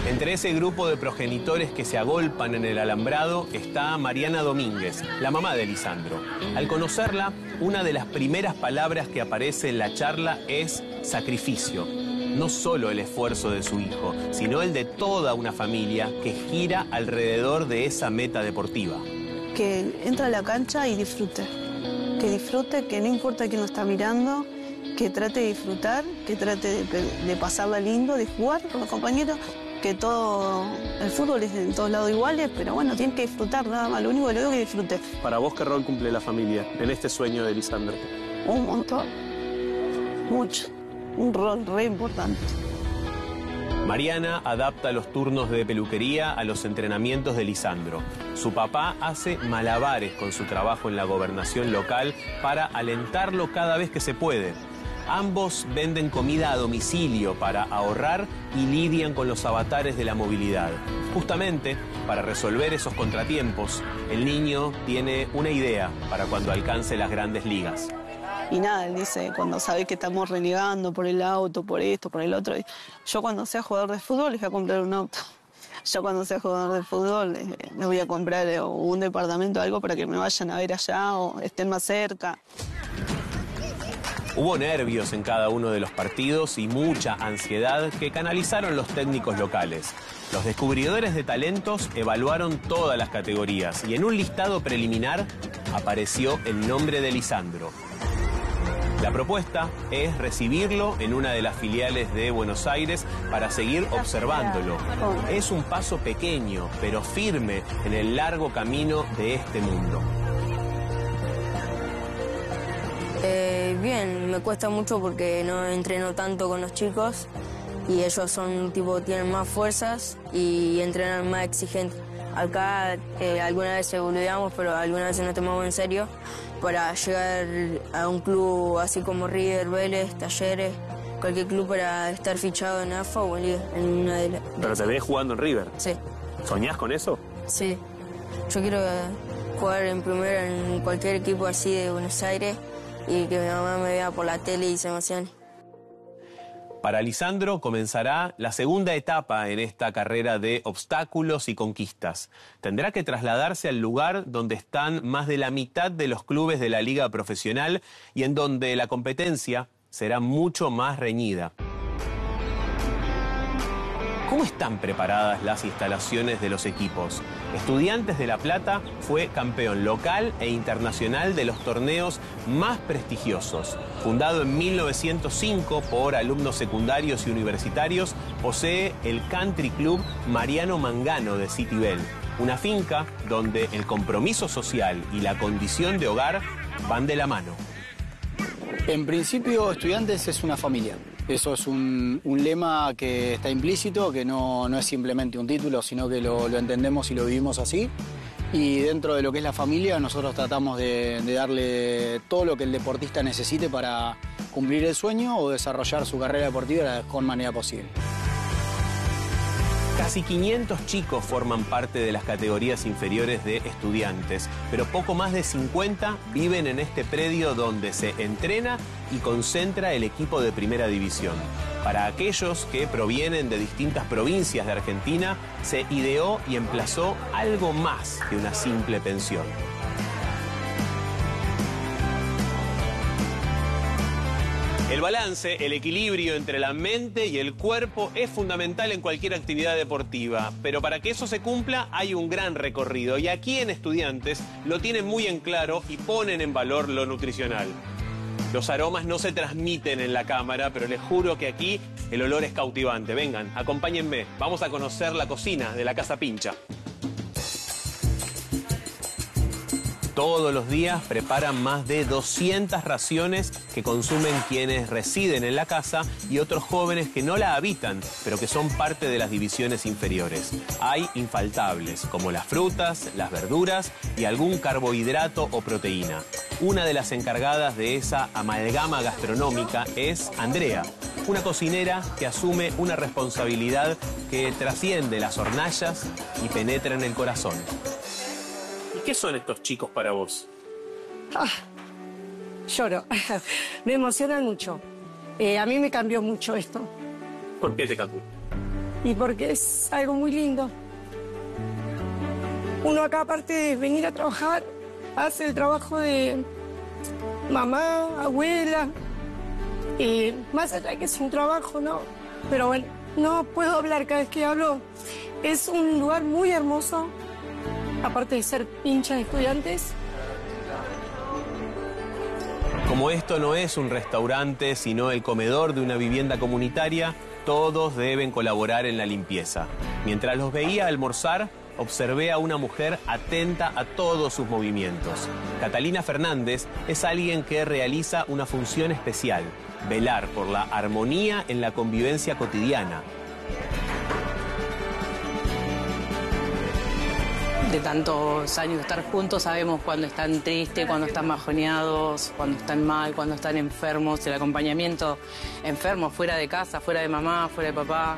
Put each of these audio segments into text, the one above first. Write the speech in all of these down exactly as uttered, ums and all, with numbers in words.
Entre ese grupo de progenitores que se agolpan en el alambrado está Mariana Domínguez, la mamá de Lisandro. Al conocerla, una de las primeras palabras que aparece en la charla es sacrificio. No solo el esfuerzo de su hijo, sino el de toda una familia que gira alrededor de esa meta deportiva. Que entre a la cancha y disfrute. Que disfrute, que no importa quién lo está mirando, que trate de disfrutar, que trate de, de pasarla lindo, de jugar con los compañeros. Que todo, el fútbol es en todos lados iguales, pero bueno, tienen que disfrutar nada más, lo único que le digo es que disfrute. Para vos, ¿qué rol cumple la familia en este sueño de Lisandro? Un montón, mucho, un rol re importante. Mariana adapta los turnos de peluquería a los entrenamientos de Lisandro. Su papá hace malabares con su trabajo en la gobernación local para alentarlo cada vez que se puede. Ambos venden comida a domicilio para ahorrar y lidian con los avatares de la movilidad. Justamente, para resolver esos contratiempos, el niño tiene una idea para cuando alcance las grandes ligas. Y nada, él dice, cuando sabe que estamos renegando por el auto, por esto, por el otro, yo cuando sea jugador de fútbol les voy a comprar un auto. Yo cuando sea jugador de fútbol les, les voy a comprar un departamento o algo para que me vayan a ver allá o estén más cerca. Hubo nervios en cada uno de los partidos y mucha ansiedad que canalizaron los técnicos locales. Los descubridores de talentos evaluaron todas las categorías y en un listado preliminar apareció el nombre de Lisandro. La propuesta es recibirlo en una de las filiales de Buenos Aires para seguir observándolo. Es un paso pequeño, pero firme en el largo camino de este mundo. Eh, bien, me cuesta mucho porque no entreno tanto con los chicos y ellos son tipo tienen más fuerzas y entrenan más exigentes. Acá eh, algunas veces boludeamos, pero algunas veces nos tomamos en serio para llegar a un club así como River, Vélez, Talleres, cualquier club para estar fichado en A F A o en Liga, en una de las. ¿Pero te ves jugando en River? Sí. ¿Soñás con eso? Sí. Yo quiero jugar en primera en cualquier equipo así de Buenos Aires y que mi mamá me vea por la tele y se emocione. Para Lisandro comenzará la segunda etapa en esta carrera de obstáculos y conquistas. Tendrá que trasladarse al lugar donde están más de la mitad de los clubes de la liga profesional y en donde la competencia será mucho más reñida. ¿Cómo están preparadas las instalaciones de los equipos? Estudiantes de La Plata fue campeón local e internacional de los torneos más prestigiosos. Fundado en mil novecientos cinco por alumnos secundarios y universitarios, posee el Country Club Mariano Mangano de Citibel, una finca donde el compromiso social y la condición de hogar van de la mano. En principio, Estudiantes es una familia. Eso es un, un lema que está implícito, que no, no es simplemente un título, sino que lo, lo entendemos y lo vivimos así. Y dentro de lo que es la familia, nosotros tratamos de, de darle todo lo que el deportista necesite para cumplir el sueño o desarrollar su carrera deportiva de la mejor manera posible. Casi quinientos chicos forman parte de las categorías inferiores de Estudiantes, pero poco más de cincuenta viven en este predio donde se entrena y concentra el equipo de primera división. Para aquellos que provienen de distintas provincias de Argentina, se ideó y emplazó algo más que una simple pensión. El balance, el equilibrio entre la mente y el cuerpo es fundamental en cualquier actividad deportiva, pero para que eso se cumpla hay un gran recorrido y aquí en Estudiantes lo tienen muy en claro y ponen en valor lo nutricional. Los aromas no se transmiten en la cámara, pero les juro que aquí el olor es cautivante. Vengan, acompáñenme, vamos a conocer la cocina de la Casa Pincha. Todos los días preparan más de doscientas raciones que consumen quienes residen en la casa y otros jóvenes que no la habitan, pero que son parte de las divisiones inferiores. Hay infaltables, como las frutas, las verduras y algún carbohidrato o proteína. Una de las encargadas de esa amalgama gastronómica es Andrea, una cocinera que asume una responsabilidad que trasciende las hornallas y penetra en el corazón. ¿Qué son estos chicos para vos? Ah, lloro. Me emocionan mucho. Eh, a mí me cambió mucho esto. ¿Por qué te cambió? y porque es algo muy lindo. Uno acá, aparte de venir a trabajar, hace el trabajo de mamá, abuela, y más allá de que es un trabajo, ¿no? Pero bueno, no puedo hablar cada vez que hablo. Es un lugar muy hermoso, aparte de ser hincha de Estudiantes. Como esto no es un restaurante, sino el comedor de una vivienda comunitaria, todos deben colaborar en la limpieza. Mientras los veía almorzar, observé a una mujer atenta a todos sus movimientos. Catalina Fernández es alguien que realiza una función especial: velar por la armonía en la convivencia cotidiana. De tantos años de estar juntos sabemos cuando están tristes, cuando están bajoneados, cuando están mal, cuando están enfermos. El acompañamiento enfermo, fuera de casa, fuera de mamá, fuera de papá.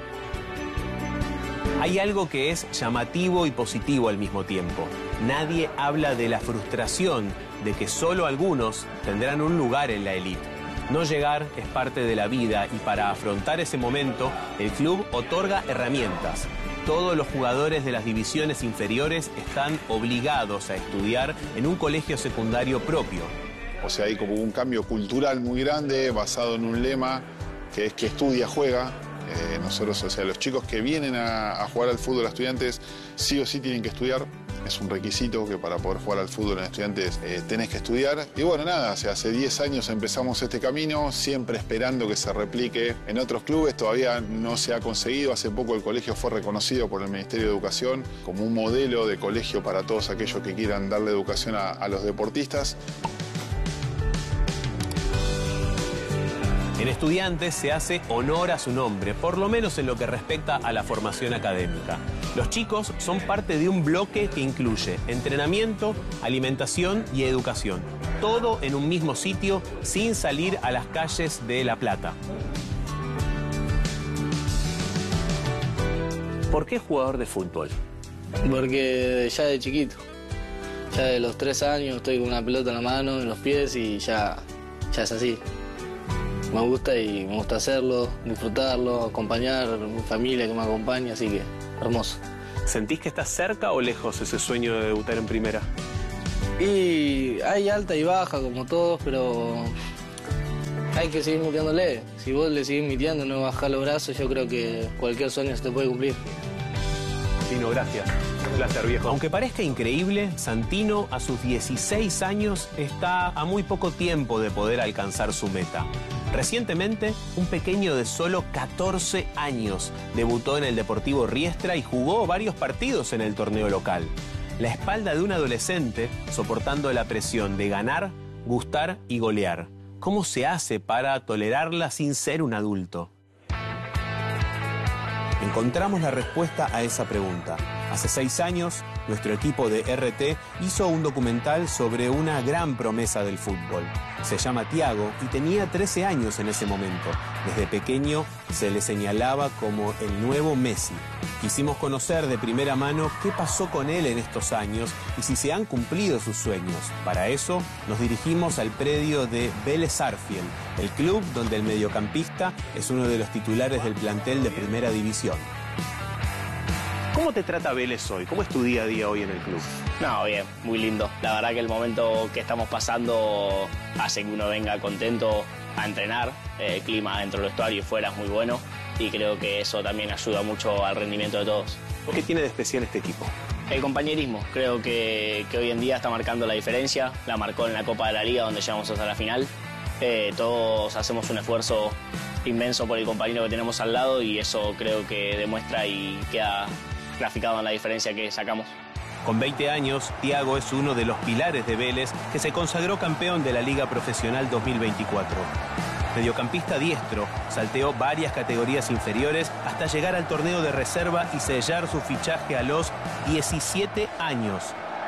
Hay algo que es llamativo y positivo al mismo tiempo. Nadie habla de la frustración de que solo algunos tendrán un lugar en la élite. No llegar es parte de la vida y para afrontar ese momento, el club otorga herramientas. Todos los jugadores de las divisiones inferiores están obligados a estudiar en un colegio secundario propio. O sea, hay como un cambio cultural muy grande basado en un lema que es que estudia, juega. Eh, nosotros, o sea, los chicos que vienen a, a jugar al fútbol a Estudiantes sí o sí tienen que estudiar. Es un requisito que para poder jugar al fútbol en Estudiantes eh, tenés que estudiar. Y bueno, nada, o sea, hace diez años empezamos este camino, siempre esperando que se replique en otros clubes. Todavía no se ha conseguido. Hace poco el colegio fue reconocido por el Ministerio de Educación como un modelo de colegio para todos aquellos que quieran darle educación a, a los deportistas. En Estudiantes se hace honor a su nombre, por lo menos en lo que respecta a la formación académica. Los chicos son parte de un bloque que incluye entrenamiento, alimentación y educación. Todo en un mismo sitio, sin salir a las calles de La Plata. ¿Por qué jugador de fútbol? Porque ya de chiquito, ya de los tres años estoy con una pelota en la mano, en los pies y ya, ya es así. Me gusta y me gusta hacerlo, disfrutarlo, acompañar a mi familia que me acompaña, así que hermoso. ¿Sentís que estás cerca o lejos ese sueño de debutar en primera? Y hay alta y baja como todos, pero hay que seguir metiéndole. Si vos le seguís metiendo, no bajás los brazos, yo creo que cualquier sueño se te puede cumplir. Santino, gracias. Un placer, viejo. Aunque parezca increíble, Santino a sus dieciséis años está a muy poco tiempo de poder alcanzar su meta. Recientemente, un pequeño de solo catorce años debutó en el Deportivo Riestra y jugó varios partidos en el torneo local. La espalda de un adolescente soportando la presión de ganar, gustar y golear. ¿Cómo se hace para tolerarla sin ser un adulto? Encontramos la respuesta a esa pregunta. Hace seis años, nuestro equipo de R T hizo un documental sobre una gran promesa del fútbol. Se llama Thiago y tenía trece años en ese momento. Desde pequeño se le señalaba como el nuevo Messi. Quisimos conocer de primera mano qué pasó con él en estos años y si se han cumplido sus sueños. Para eso nos dirigimos al predio de Vélez Sarsfield, el club donde el mediocampista es uno de los titulares del plantel de Primera División. ¿Cómo te trata Vélez hoy? ¿Cómo es tu día a día hoy en el club? No, bien, muy lindo. La verdad que el momento que estamos pasando hace que uno venga contento a entrenar. El clima dentro del vestuario y fuera es muy bueno y creo que eso también ayuda mucho al rendimiento de todos. ¿Qué tiene de especial este equipo? El compañerismo. Creo que, que hoy en día está marcando la diferencia. La marcó en la Copa de la Liga donde llegamos hasta la final. Eh, todos hacemos un esfuerzo inmenso por el compañero que tenemos al lado y eso creo que demuestra y queda graficado en la diferencia que sacamos. Con veinte años, Thiago es uno de los pilares de Vélez que se consagró campeón de la Liga Profesional dos mil veinticuatro. Mediocampista diestro, salteó varias categorías inferiores hasta llegar al torneo de reserva y sellar su fichaje a los diecisiete años.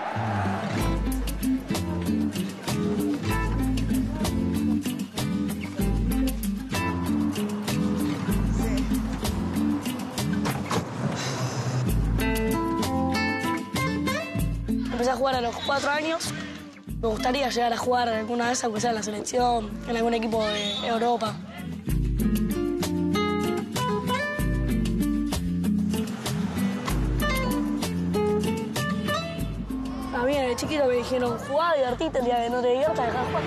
Empecé a jugar a los cuatro años. Me gustaría llegar a jugar alguna vez, aunque sea en la selección, en algún equipo de Europa. chiquito me dijeron, jugá, divertite, el día que no te diviertas, dejá de jugar.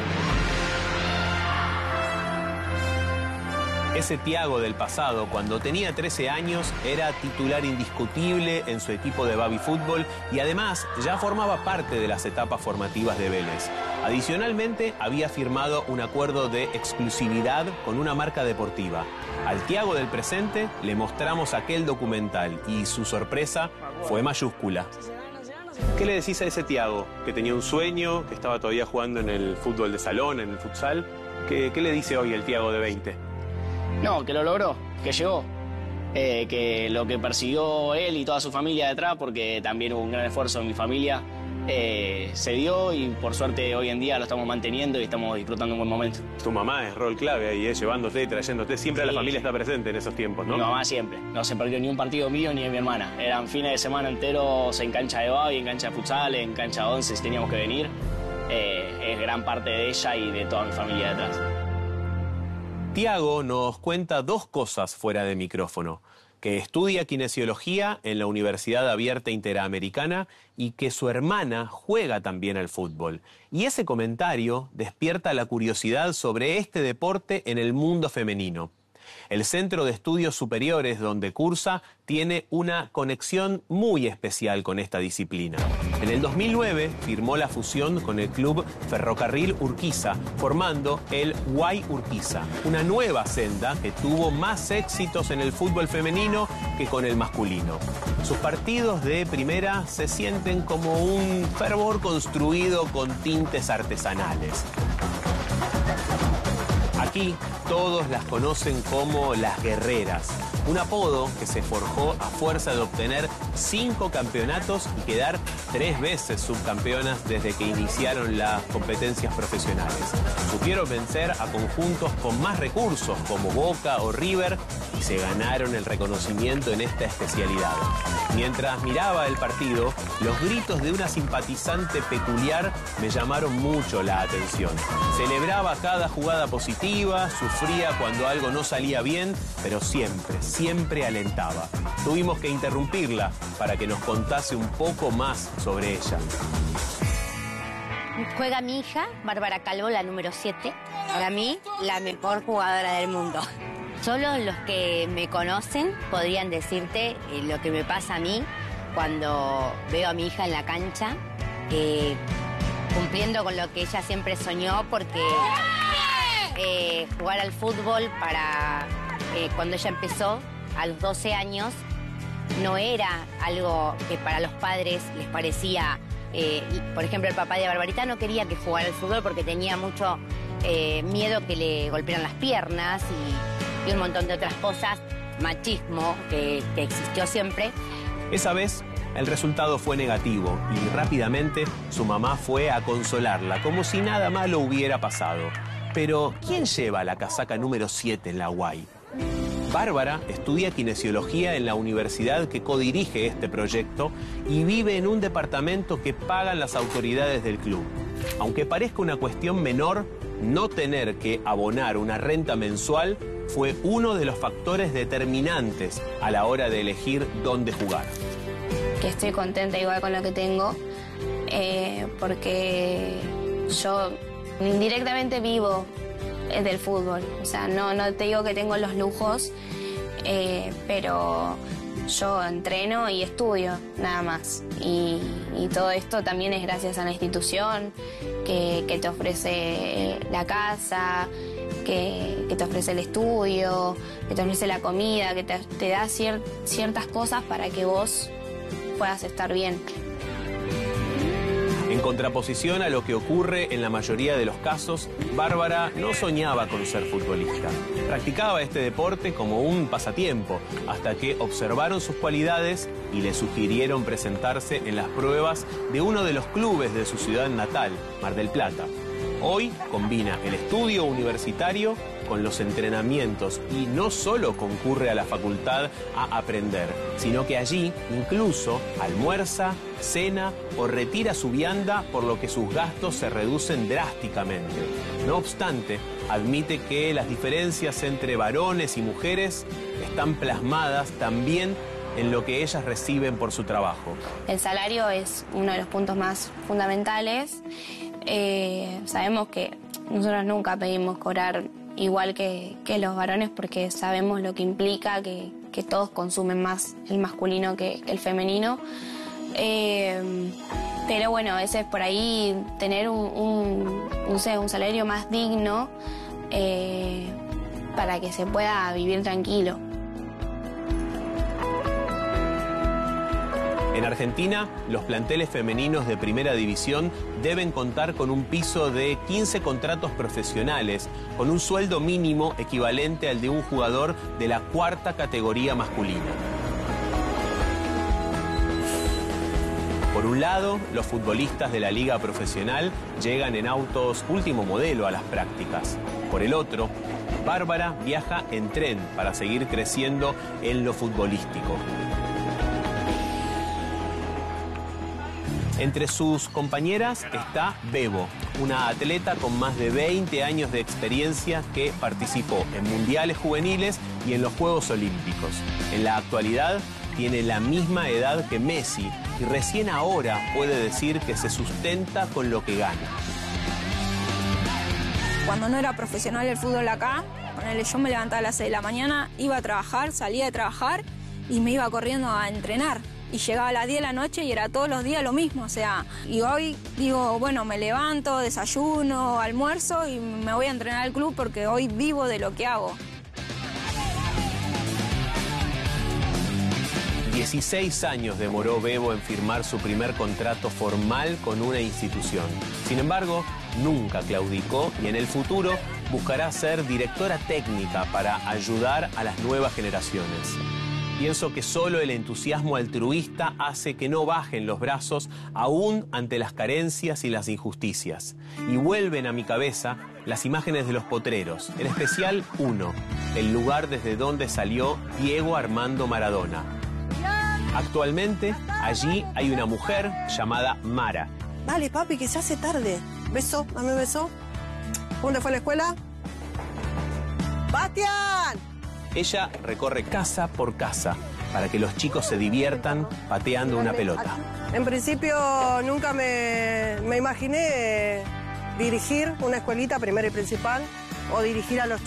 Ese Thiago del pasado, cuando tenía trece años, era titular indiscutible en su equipo de baby fútbol y además ya formaba parte de las etapas formativas de Vélez. Adicionalmente, había firmado un acuerdo de exclusividad con una marca deportiva. Al Thiago del presente le mostramos aquel documental y su sorpresa fue mayúscula. ¿Qué le decís a ese Thiago que tenía un sueño, que estaba todavía jugando en el fútbol de salón, en el futsal? ¿Qué, qué le dice hoy el Thiago de veinte? No, que lo logró, que llegó, eh, que lo que persiguió él y toda su familia detrás, porque también hubo un gran esfuerzo en mi familia, eh, se dio y por suerte hoy en día lo estamos manteniendo y estamos disfrutando un buen momento. Tu mamá es rol clave ahí, ¿eh? Llevándote y trayéndote, siempre sí. La familia está presente en esos tiempos, ¿no? Mi mamá siempre, no se perdió ni un partido mío ni de mi hermana, eran fines de semana enteros en cancha de baby, en cancha de futsal, en cancha de once si teníamos que venir, eh, es gran parte de ella y de toda mi familia detrás. Thiago nos cuenta dos cosas fuera de micrófono, que estudia kinesiología en la Universidad Abierta Interamericana y que su hermana juega también al fútbol. Y ese comentario despierta la curiosidad sobre este deporte en el mundo femenino. El Centro de Estudios Superiores donde cursa tiene una conexión muy especial con esta disciplina. En el dos mil nueve firmó la fusión con el club Ferrocarril Urquiza, formando el Guay Urquiza, una nueva senda que tuvo más éxitos en el fútbol femenino que con el masculino. Sus partidos de primera se sienten como un fervor construido con tintes artesanales. Aquí todos las conocen como las guerreras, un apodo que se forjó a fuerza de obtener cinco campeonatos y quedar tres veces subcampeonas desde que iniciaron las competencias profesionales. Supieron vencer a conjuntos con más recursos como Boca o River y se ganaron el reconocimiento en esta especialidad. Mientras miraba el partido, los gritos de una simpatizante peculiar me llamaron mucho la atención. Celebraba cada jugada positiva, sufría cuando algo no salía bien, pero siempre, siempre alentaba. Tuvimos que interrumpirla para que nos contase un poco más sobre ella. Juega mi hija, Bárbara Calvo, la número siete. Para mí, la mejor jugadora del mundo. Solo los que me conocen podrían decirte eh, lo que me pasa a mí cuando veo a mi hija en la cancha, eh, cumpliendo con lo que ella siempre soñó, porque eh, jugar al fútbol para eh, cuando ella empezó a los doce años no era algo que para los padres les parecía. Eh, por ejemplo, el papá de Barbarita no quería que jugara al fútbol porque tenía mucho eh, miedo que le golpearan las piernas y, y un montón de otras cosas, machismo que, que existió siempre. Esa vez el resultado fue negativo y rápidamente su mamá fue a consolarla, como si nada malo hubiera pasado. Pero, ¿quién lleva la casaca número siete en la Guay? Bárbara estudia kinesiología en la universidad que codirige este proyecto y vive en un departamento que pagan las autoridades del club. Aunque parezca una cuestión menor, no tener que abonar una renta mensual fue uno de los factores determinantes a la hora de elegir dónde jugar. Que estoy contenta igual con lo que tengo, eh, porque yo indirectamente vivo del fútbol. O sea, no, no te digo que tengo los lujos, eh, pero yo entreno y estudio, nada más. Y, y todo esto también es gracias a la institución que, que te ofrece la casa, que, que te ofrece el estudio, que te ofrece la comida, que te, te da cier, ciertas cosas para que vos puedas estar bien. En contraposición a lo que ocurre en la mayoría de los casos, Bárbara no soñaba con ser futbolista. Practicaba este deporte como un pasatiempo, hasta que observaron sus cualidades y le sugirieron presentarse en las pruebas de uno de los clubes de su ciudad natal, Mar del Plata. Hoy combina el estudio universitario con los entrenamientos y no solo concurre a la facultad a aprender, sino que allí incluso almuerza, cena o retira su vianda, por lo que sus gastos se reducen drásticamente. No obstante, admite que las diferencias entre varones y mujeres están plasmadas también en lo que ellas reciben por su trabajo. El salario es uno de los puntos más fundamentales. Eh, sabemos que nosotros nunca pedimos cobrar igual que, que los varones porque sabemos lo que implica que, que todos consumen más el masculino que, que el femenino. Eh, pero bueno, a veces por ahí tener un, un, un, un salario más digno eh, para que se pueda vivir tranquilo. En Argentina, los planteles femeninos de primera división deben contar con un piso de quince contratos profesionales, con un sueldo mínimo equivalente al de un jugador de la cuarta categoría masculina. Por un lado, los futbolistas de la liga profesional llegan en autos último modelo a las prácticas. Por el otro, Bárbara viaja en tren para seguir creciendo en lo futbolístico. Entre sus compañeras está Bebo, una atleta con más de veinte años de experiencia que participó en mundiales juveniles y en los Juegos Olímpicos. En la actualidad tiene la misma edad que Messi y recién ahora puede decir que se sustenta con lo que gana. Cuando no era profesional el fútbol acá, ponele, yo me levantaba a las seis de la mañana, iba a trabajar, salía de trabajar y me iba corriendo a entrenar. Y llegaba a las diez de la noche y era todos los días lo mismo, o sea, y hoy digo, bueno, me levanto, desayuno, almuerzo y me voy a entrenar al club porque hoy vivo de lo que hago. dieciséis años demoró Bebo en firmar su primer contrato formal con una institución. Sin embargo, nunca claudicó y en el futuro buscará ser directora técnica para ayudar a las nuevas generaciones. Pienso que solo el entusiasmo altruista hace que no bajen los brazos aún ante las carencias y las injusticias. Y vuelven a mi cabeza las imágenes de los potreros, en especial uno, el lugar desde donde salió Diego Armando Maradona. Actualmente, allí hay una mujer llamada Mara. Dale, papi, que se hace tarde. Beso, dame un beso. ¿Dónde fue a la escuela? ¡Bastián! Ella recorre casa por casa para que los chicos se diviertan pateando una pelota. En principio nunca me, me imaginé dirigir una escuelita, primera y principal, o dirigir a los chicos.